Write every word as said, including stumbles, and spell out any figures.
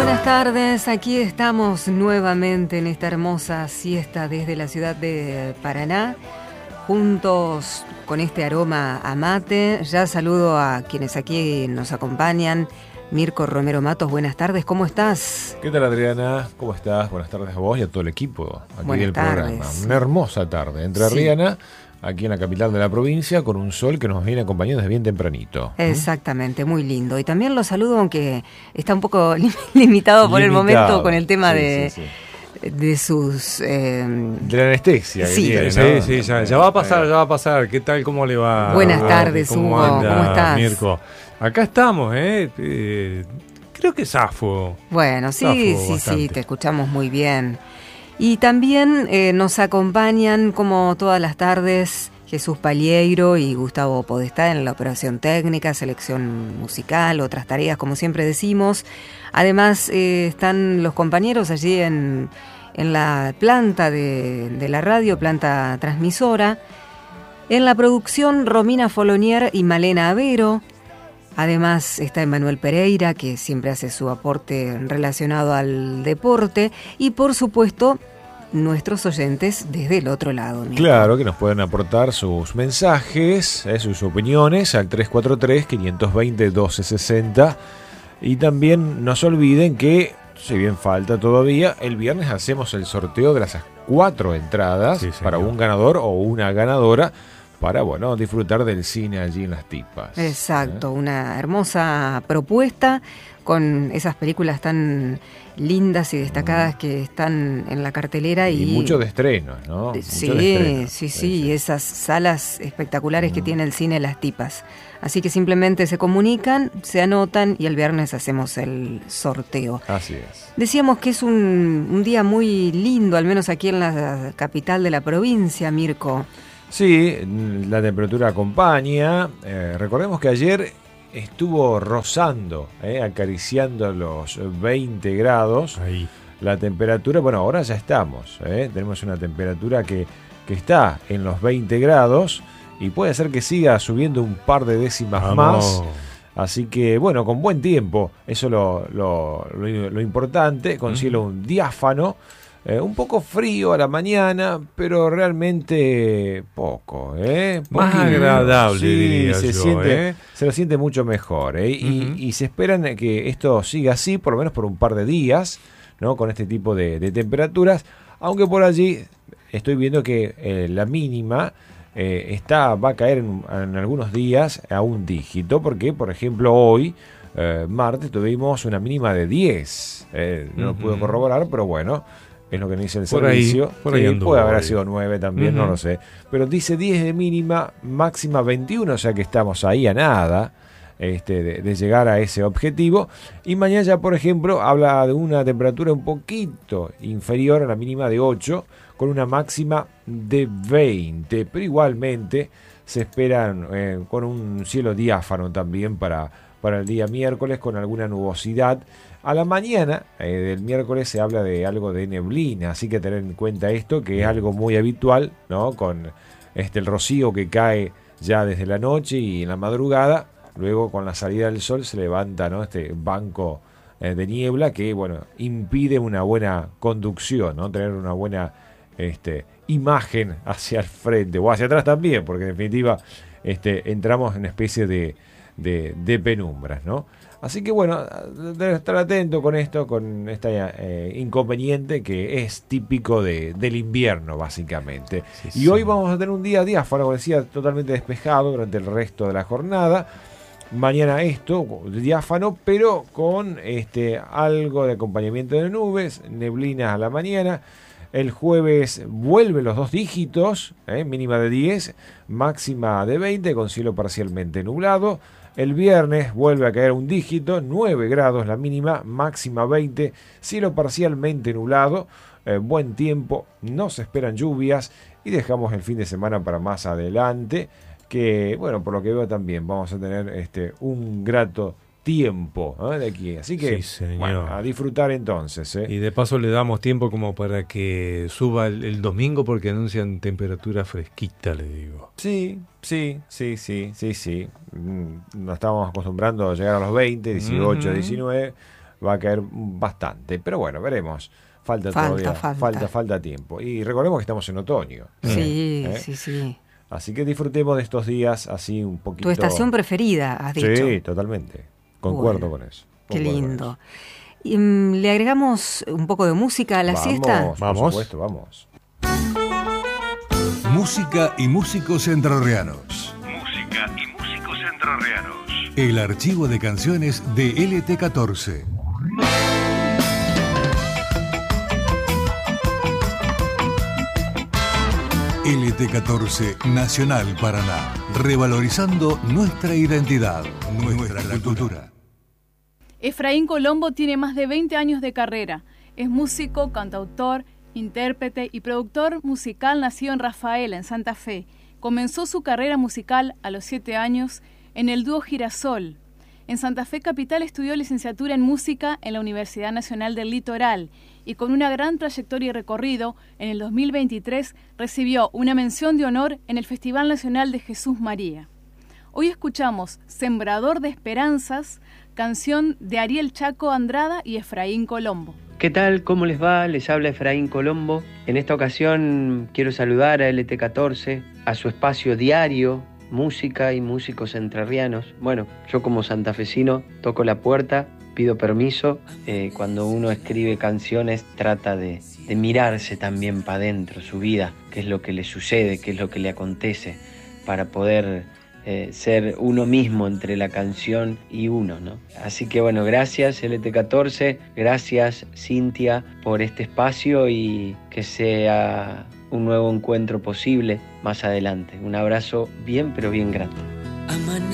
buenas tardes. Aquí estamos nuevamente en esta hermosa siesta desde la ciudad de Paraná, juntos con este aroma a mate. Ya saludo a quienes aquí nos acompañan. Mirko Romero Matos, buenas tardes, ¿cómo estás? ¿Qué tal, Adriana? ¿Cómo estás? Buenas tardes a vos y a todo el equipo aquí buenas del tardes. programa. Una hermosa tarde entre Sí. Riana, aquí en la capital de la provincia, con un sol que nos viene acompañando desde bien tempranito. Exactamente, muy lindo. Y también lo saludo, aunque está un poco limitado por Limitado. el momento con el tema Sí, de, sí, sí. de sus... Eh, De la anestesia. Sí. que tiene, Sí, ¿no? sí, ya, ya va a pasar, ya va a pasar. ¿Qué tal? ¿Cómo le va? Buenas Hugo? tardes, Hugo. anda, ¿Cómo estás? Mirko? Acá estamos, ¿eh? eh creo que zafo. Bueno, sí, Zafo sí, sí, bastante. te escuchamos muy bien. Y también eh, nos acompañan, como todas las tardes, Jesús Palieiro y Gustavo Podestá en la operación técnica, selección musical, otras tareas, como siempre decimos. Además, eh, están los compañeros allí en, en la planta de, de la radio, planta transmisora. En la producción, Romina Folonier y Malena Avero. Además está Emanuel Pereira, que siempre hace su aporte relacionado al deporte. Y por supuesto, nuestros oyentes desde el otro lado. Mirko. Claro, que nos pueden aportar sus mensajes, eh, sus opiniones al tres cuatro tres, cinco dos cero, doce sesenta. Y también no se olviden que, si bien falta todavía, el viernes hacemos el sorteo de las cuatro entradas Sí, señor. para un ganador o una ganadora para, bueno, disfrutar del cine allí en Las Tipas. Exacto, ¿Eh? una hermosa propuesta con esas películas tan lindas y destacadas que están en la cartelera. Y, Y mucho de estrenos, ¿no? Mucho Sí, de estrenos. sí, sí, esas salas espectaculares que tiene el cine Las Tipas. Así que simplemente se comunican, se anotan y el viernes hacemos el sorteo. Así es. Decíamos que es un, un día muy lindo, al menos aquí en la capital de la provincia, Mirko. Sí, la temperatura acompaña. Eh, recordemos que ayer estuvo rozando, eh, acariciando los veinte grados. Ahí. La temperatura, bueno, ahora ya estamos. Eh, tenemos una temperatura que, que está en los veinte grados y puede ser que siga subiendo un par de décimas Vamos. más. Así que, bueno, con buen tiempo. Eso es lo, lo, lo, lo importante. Con cielo un diáfano. Eh, un poco frío a la mañana, pero realmente poco, ¿eh? Más Poquito. agradable, Sí, diría se yo, siente, ¿eh? se lo siente mucho mejor, ¿eh? Y, Ujú. y se esperan que esto siga así, por lo menos por un par de días, ¿no? Con este tipo de, de temperaturas, aunque por allí estoy viendo que eh, la mínima eh, está va a caer en, en algunos días a un dígito, porque, por ejemplo, hoy, eh, martes, tuvimos una mínima de diez. Eh, no lo Ujú. puedo corroborar, pero bueno. Es lo que me dice el Por ahí, servicio. por ahí Sí, anduvo puede haber ahí. sido nueve también, no Ujú. lo sé. Pero dice diez de mínima, máxima veintiuno, o sea que estamos ahí a nada este, de, de llegar a ese objetivo. Y mañana ya, por ejemplo, habla de una temperatura un poquito inferior a la mínima de ocho, con una máxima de veinte. Pero igualmente se esperan eh, con un cielo diáfano también para, para el día miércoles, con alguna nubosidad. A la mañana eh, del miércoles se habla de algo de neblina, así que tener en cuenta esto, que es algo muy habitual, ¿no? Con este, el rocío que cae ya desde la noche y en la madrugada, luego con la salida del sol se levanta, ¿no? Este banco eh, de niebla que, bueno, impide una buena conducción, ¿no? Tener una buena este, imagen hacia el frente o hacia atrás también, porque en definitiva este, entramos en una especie de, de, de penumbras, ¿no? Así que bueno, debe estar atento con esto, con este eh, inconveniente que es típico de, del invierno, básicamente. Sí, y sí. hoy vamos a tener un día diáfano, como decía, totalmente despejado durante el resto de la jornada. Mañana esto, diáfano, pero con este algo de acompañamiento de nubes, neblinas a la mañana. El jueves vuelve los dos dígitos, eh, mínima de diez, máxima de veinte, con cielo parcialmente nublado. El viernes vuelve a caer un dígito, nueve grados la mínima, máxima veinte, cielo parcialmente nublado, eh, buen tiempo, no se esperan lluvias y dejamos el fin de semana para más adelante, que bueno, por lo que veo también vamos a tener este un grato tiempo, ¿eh? De aquí. Así que, Sí, señor. bueno, a disfrutar entonces. ¿eh? Y de paso le damos tiempo como para que suba el, el domingo porque anuncian temperatura fresquita, le digo. Sí, sí, sí, sí, sí, sí. Mm, Nos estábamos acostumbrando a llegar a los veinte, dieciocho, Ujú. diecinueve. va a caer bastante. Pero bueno, veremos. Falta, Falta, todavía, falta. falta, falta tiempo. Y recordemos que estamos en otoño. Sí, ¿eh? sí, sí. Así que disfrutemos de estos días así un poquito. Tu estación preferida, has dicho. Sí, totalmente. Concuerdo Bueno, con eso. Qué Concuerdo con lindo. eso. Y, mm, ¿le agregamos un poco de música a la Vamos, siesta? por Vamos. supuesto, vamos. Música y músicos entrerrianos. Música y músicos entrerrianos. El archivo de canciones de L T catorce. L T catorce Nacional Paraná. Revalorizando nuestra identidad, nuestra cultura. Efraín Colombo tiene más de veinte años de carrera. Es músico, cantautor, intérprete y productor musical nacido en Rafaela, en Santa Fe. Comenzó su carrera musical a los siete años en el dúo Girasol. En Santa Fe Capital estudió licenciatura en música en la Universidad Nacional del Litoral y con una gran trayectoria y recorrido, en el dos mil veintitrés recibió una mención de honor en el Festival Nacional de Jesús María. Hoy escuchamos Sembrador de Esperanzas, canción de Ariel Chaco Andrada y Efraín Colombo. ¿Qué tal? ¿Cómo les va? Les habla Efraín Colombo. En esta ocasión quiero saludar a L T catorce, a su espacio diario, música y músicos entrerrianos. Bueno, yo como santafesino toco la puerta, pido permiso. Eh, cuando uno escribe canciones trata de, de mirarse también para adentro, su vida, qué es lo que le sucede, qué es lo que le acontece, para poder Eh, ser uno mismo entre la canción y uno, ¿no? Así que bueno, gracias L T catorce, gracias Cintia por este espacio y que sea un nuevo encuentro posible más adelante. Un abrazo bien pero bien grande.